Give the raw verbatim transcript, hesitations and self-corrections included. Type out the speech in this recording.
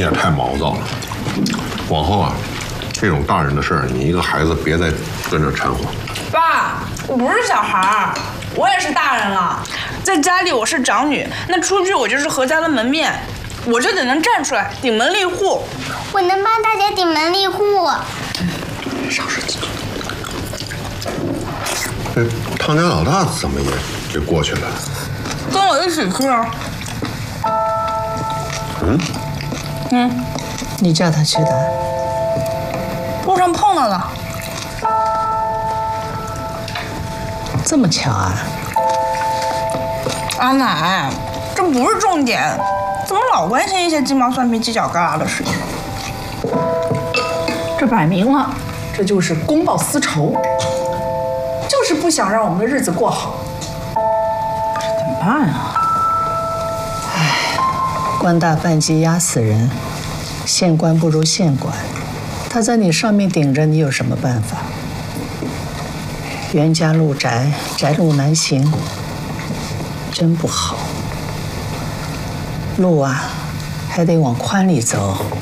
也太毛躁了。往后啊，这种大人的事儿，你一个孩子别再跟着掺和。 爸，我不是小孩儿，我也是大人了。在家里我是长女，那出去我就是何家的门面，我就得能站出来顶门立户。 我能帮大家顶门立户。 少使劲。这汤家老大怎么也给过去了？ 跟我一起去。 嗯嗯，你叫他去的？ 路上碰到了。 这么巧啊！ 阿奶，这不是重点，怎么老关心一些鸡毛蒜皮、犄角旮旯的事情？ 这摆明了，这就是公报私仇，就是不想让我们的日子过好。可是怎么办啊？唉，官大半级压死人，县官不如县管，他在你上面顶着，你有什么办法？袁家路窄，窄路难行，真不好。路啊，还得往宽里走。